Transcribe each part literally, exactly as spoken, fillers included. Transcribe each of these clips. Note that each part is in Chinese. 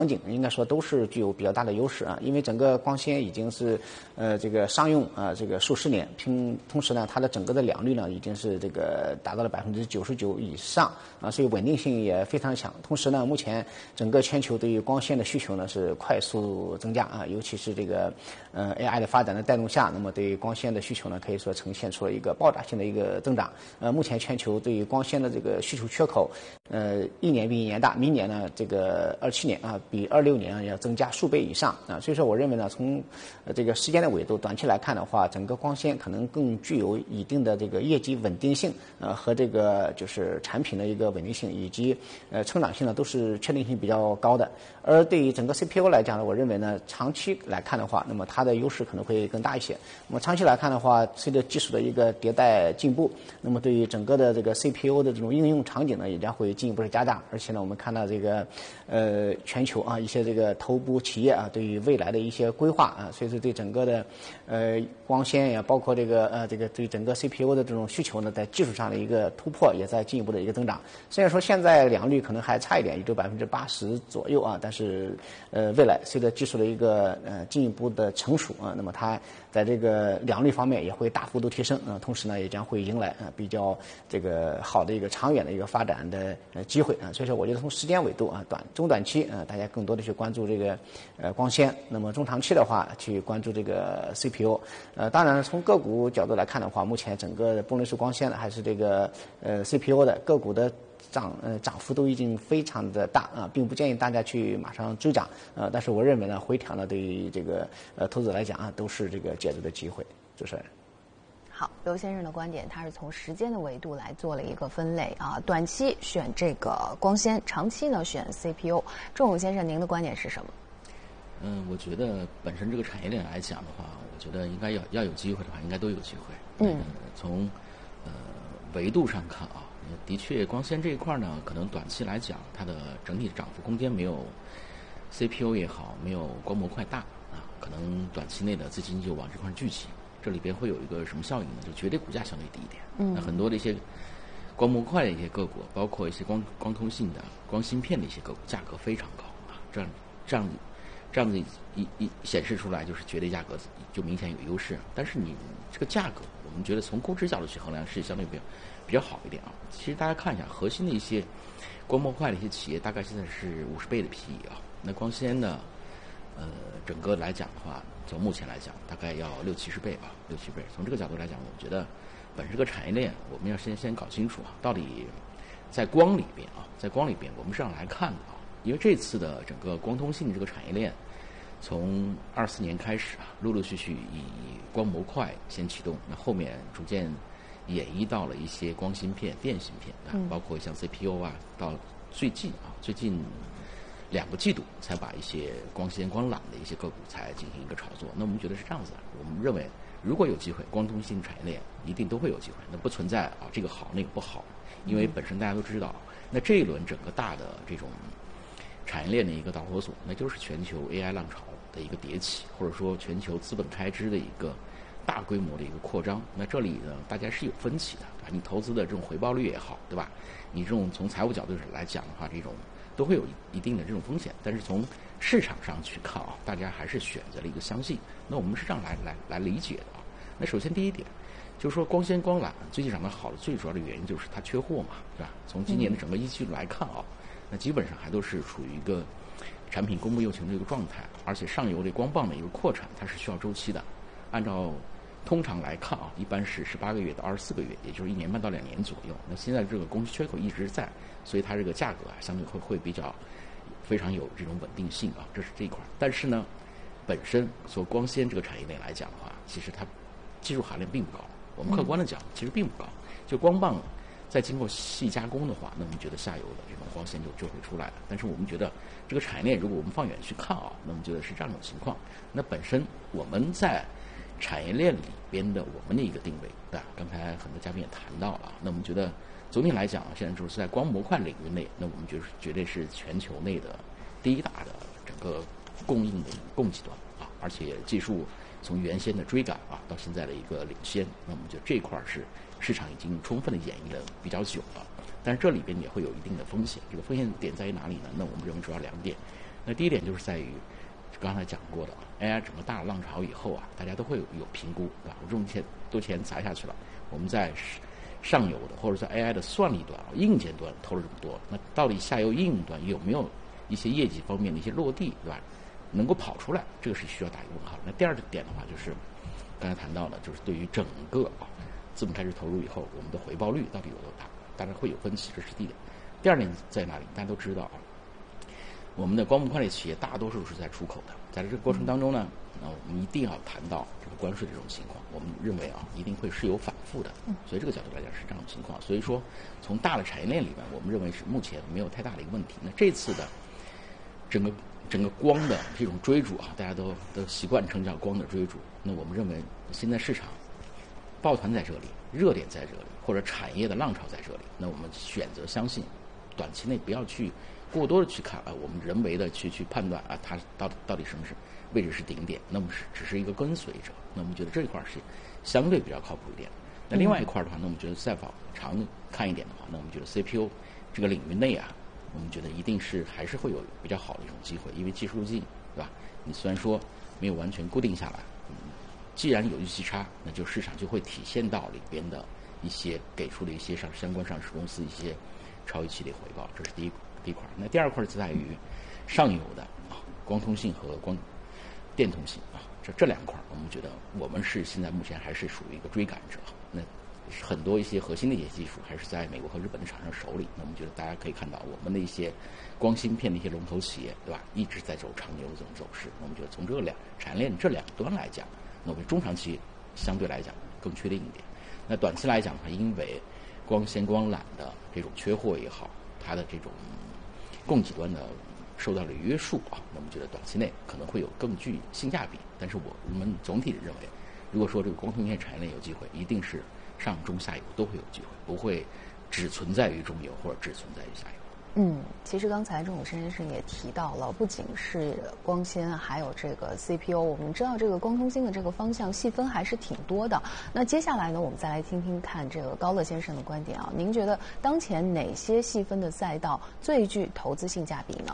场景应该说都是具有比较大的优势啊，因为整个光纤已经是呃这个商用啊这个数十年，并同时呢它的整个的良率呢已经是这个达到了百分之九十九以上啊，所以稳定性也非常强。同时呢，目前整个全球对于光纤的需求呢是快速增加啊，尤其是这个呃 A I 的发展的带动下，那么对于光纤的需求呢可以说呈现出了一个爆炸性的一个增长。呃，目前全球对于光纤的这个需求缺口，呃一年比一年大，明年呢这个二七年啊。比二六年要增加数倍以上啊，所以说我认为呢，从呃这个时间的维度，短期来看的话，整个光纤可能更具有一定的这个业绩稳定性，呃和这个就是产品的一个稳定性以及呃成长性呢，都是确定性比较高的。而对于整个 C P U 来讲呢，我认为呢，长期来看的话，那么它的优势可能会更大一些。那么长期来看的话，随着技术的一个迭代进步，那么对于整个的这个 C P U 的这种应用场景呢，也将会进一步的加大。而且呢，我们看到这个呃全球啊，一些这个头部企业啊，对于未来的一些规划啊，所以说对整个的呃光纤也包括这个呃这个对整个 C P U 的这种需求呢，在技术上的一个突破，也在进一步的一个增长。虽然说现在良率可能还差一点，也就百分之八十左右啊，但是呃未来随着技术的一个呃进一步的成熟啊，那么它在这个良率方面也会大幅度提升啊，同时呢也将会迎来啊比较这个好的一个长远的一个发展的呃机会啊。所以说，我觉得从时间维度啊，短中短期啊，大家更多的去关注这个呃光纤，那么中长期的话去关注这个 C P U。呃，当然从个股角度来看的话，目前整个波轮式光纤呢，还是这个呃 C P U 的个股的涨呃涨幅都已经非常的大啊，并不建议大家去马上追涨呃，但是我认为呢，回调呢对于这个呃投资者来讲啊，都是这个解决的机会。主持人。 好，刘先生的观点，他是从时间的维度来做了一个分类啊，短期选这个光纤，长期呢选 C P U。仲永先生，您的观点是什么？ 嗯，我觉得本身这个产业链来讲的话，我觉得应该要要有机会的话，应该都有机会。 嗯， 呃、从呃维度上看啊，的确光纤这一块呢，可能短期来讲，它的整体的涨幅空间没有 C P U 也好，没有光模块大啊，可能短期内的资金就往这块聚集。这里边会有一个什么效应呢？就绝对股价相对低一点。 嗯， 那很多的一些光模块的一些个股，包括一些光光通信的、光芯片的一些个股，价格非常高啊。这样这样这样子一一显示出来，就是绝对价格就明显有优势。但是你这个价格，我们觉得从估值角度去衡量是相对比较比较好一点啊。其实大家看一下，核心的一些光模块的一些企业，大概现在是五十倍的 P E 啊。那光纤呢？呃，整个来讲的话，从目前来讲，大概要六七十倍吧，六七倍。从这个角度来讲，我觉得本身这个产业链，我们要先先搞清楚啊，到底在光里边啊，在光里边，我们是这样来看的啊。因为这次的整个光通信这个产业链，从二四年开始啊，陆陆续续以光模块先启动，那后面逐渐演绎到了一些光芯片、电芯片啊，包括像 C P U 啊，到最近啊，最近。两个季度才把一些光纤、光缆的一些个股才进行一个炒作。那我们觉得是这样子的，我们认为如果有机会，光通信产业链一定都会有机会。那不存在啊这个好那个不好，因为本身大家都知道，那这一轮整个大的这种产业链的一个导火索，那就是全球 A I 浪潮的一个迭起，或者说全球资本开支的一个大规模的一个扩张。那这里呢，大家是有分歧的啊，你投资的这种回报率也好，对吧？你这种从财务角度来讲的话，这种都会有一定的这种风险，但是从市场上去看啊，大家还是选择了一个相信。那我们是这样来来来理解的啊。那首先第一点，就是说光纤光缆最近涨得好的最主要的原因就是它缺货嘛，对吧？从今年的整个一季度来看啊，那基本上还都是处于一个产品供不应求的一个状态，而且上游的光棒的一个扩产，它是需要周期的。按照通常来看啊，一般是十八个月到二十四个月，也就是一年半到两年左右。那现在这个供需缺口一直在，所以它这个价格啊，相对会会比较非常有这种稳定性啊，这是这一块。但是呢，本身做光纤这个产业链来讲的话，其实它技术含量并不高。我们客观的讲，其实并不高。就光棒再经过细加工的话，那我们觉得下游的这种光纤就就会出来了。但是我们觉得这个产业链，如果我们放远去看啊，那我们觉得是这样一种情况。那本身我们在产业链里边的我们的一个定位，对吧？刚才很多嘉宾也谈到了，那我们觉得总体来讲，现在就是在光模块领域内，那我们觉得绝对是全球内的第一大的整个供应的供给端啊，而且技术从原先的追赶啊，到现在的一个领先，那我们觉得这一块是市场已经充分的演绎了比较久了。但是这里边也会有一定的风险，这个风险点在于哪里呢？那我们认为主要两点。 那第一点就是在于刚才讲过的 A I 整个大浪潮以后啊，大家都会有有评估，对吧？我这么钱多钱砸下去了，我们在上游的或者在 A I 的算力端、硬件端投了这么多，那到底下游应用端有没有一些业绩方面的一些落地，对吧？能够跑出来，这个是需要打一个问号。那第二点的话，就是刚才谈到了，就是对于整个啊资本开始投入以后，我们的回报率到底有多大？当然会有分歧，这是第一点。第二点在哪里？大家都知道啊，我们的光伏快类企业大多数是在出口的，在这个过程当中呢，那我们一定要谈到这个关税这种情况。我们认为啊，一定会是有反复的，所以这个角度来讲是这样的情况。所以说，从大的产业链里面，我们认为是目前没有太大的一个问题。那这次的整个整个光的这种追逐啊，大家都都习惯称叫光的追逐。那我们认为现在市场抱团在这里，热点在这里，或者产业的浪潮在这里，那我们选择相信，短期内不要去过多的去看啊，我们人为的去去判断啊，它到底到底什么是位置是顶点，那么是只是一个跟随者。那我们觉得这一块是相对比较靠谱一点。那另外一块的话，那我们觉得再往长看一点的话，那我们觉得 C P U 这个领域内啊，我们觉得一定是还是会有比较好的一种机会，因为技术路径，对吧？你虽然说没有完全固定下来，嗯，既然有预期差，那就市场就会体现到里边的一些给出的一些上相关上市公司一些超预期的回报，这是第一第一块。那第二块就在于上游的啊光通信和光电通信啊，这这两块我们觉得我们是现在目前还是属于一个追赶者。那很多一些核心的一些技术还是在美国和日本的厂商手里。那我们觉得大家可以看到我们的一些光芯片的一些龙头企业，对吧？一直在走长牛的这种走势。我们觉得从这两产业链这两端来讲，那我们中长期相对来讲更确定一点。那短期来讲的话，因为光纤光缆的这种缺货也好，它的这种供给端的受到了约束啊，那我们觉得短期内可能会有更具性价比。但是我我们总体认为，如果说这个光通信产业链有机会，一定是上中下游都会有机会，不会只存在于中游或者只存在于下游。 嗯，其实刚才钟永生先生也提到了，不仅是光纤，还有这个 C P U。我们知道这个光通信的这个方向细分还是挺多的。那接下来呢，我们再来听听看这个高乐先生的观点啊。您觉得当前哪些细分的赛道最具投资性价比呢？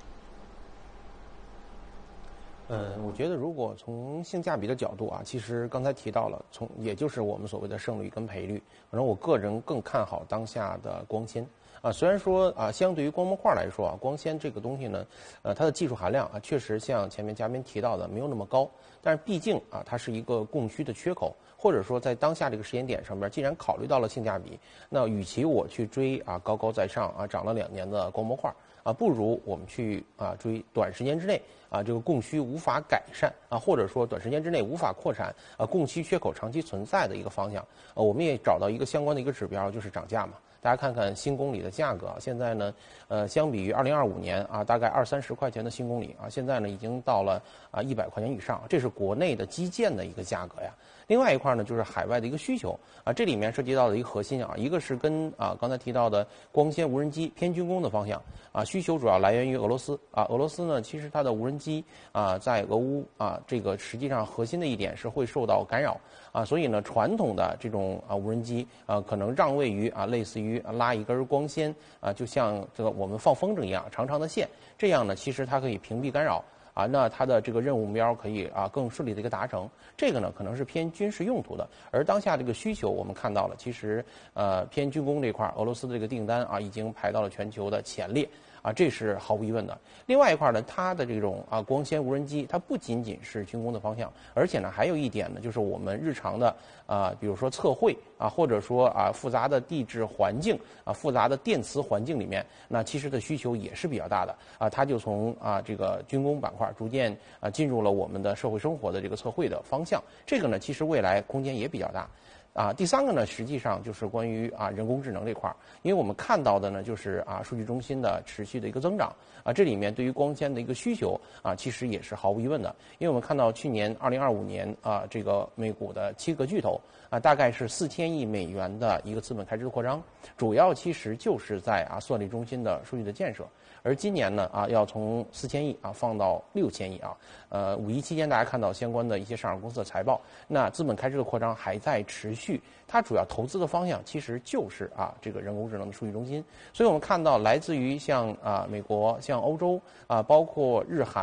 嗯，我觉得如果从性价比的角度啊，其实刚才提到了，从也就是我们所谓的胜率跟赔率。反正我个人更看好当下的光纤啊。虽然说啊，相对于光模块来说啊，光纤这个东西呢，呃，它的技术含量啊，确实像前面嘉宾提到的没有那么高。但是毕竟啊，它是一个供需的缺口，或者说在当下这个时间点上面，既然考虑到了性价比，那与其我去追啊高高在上啊涨了两年的光模块啊，不如我们去啊追短时间之内啊这个供需无法改善啊，或者说短时间之内无法扩产啊，供需缺口长期存在的一个方向。呃，我们也找到一个相关的一个指标，就是涨价嘛。大家看看新公里的价格啊，现在呢，呃，相比于二零二五年啊，大概二三十块钱的新公里啊，现在呢已经到了啊一百块钱以上，这是国内的基建的一个价格呀。另外一块呢，就是海外的一个需求啊，这里面涉及到的一个核心啊，一个是跟啊刚才提到的光纤无人机偏军工的方向啊，需求主要来源于俄罗斯啊，俄罗斯呢其实它的无人机啊在俄乌啊这个实际上核心的一点是会受到干扰啊，所以呢传统的这种啊无人机啊可能让位于啊类似于拉一根光纤啊，就像这个我们放风筝一样长长的线，这样呢其实它可以屏蔽干扰。啊，那它的这个任务目标可以啊更顺利的一个达成，这个呢可能是偏军事用途的，而当下这个需求我们看到了，其实呃偏军工这块，俄罗斯的这个订单啊已经排到了全球的前列。啊，这是毫无疑问的。另外一块呢，它的这种啊光纤无人机，它不仅仅是军工的方向，而且呢还有一点呢，就是我们日常的啊，比如说测绘啊，或者说啊复杂的地质环境啊、复杂的电磁环境里面，那其实的需求也是比较大的啊。它就从啊这个军工板块逐渐啊进入了我们的社会生活的这个测绘的方向。这个呢，其实未来空间也比较大。啊，第三个呢，实际上就是关于啊人工智能这块儿，因为我们看到的呢，就是啊数据中心的持续的一个增长啊，这里面对于光纤的一个需求啊，其实也是毫无疑问的，因为我们看到去年二零二五年啊，这个美股的七个巨头啊，大概是四千亿美元的一个资本开支扩张，主要其实就是在啊算力中心的数据的建设， 而今年呢啊要从四千亿啊放到六千亿啊。呃，五一期间大家看到相关的一些上市公司的财报，那资本开支的扩张还在持续，它主要投资的方向其实就是啊这个人工智能的数据中心。所以我们看到来自于像啊美国、像欧洲啊，包括日韩。